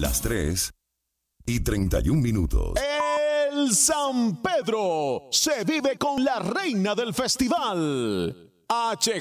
Las 3:31. El San Pedro se vive con la reina del festival, HJ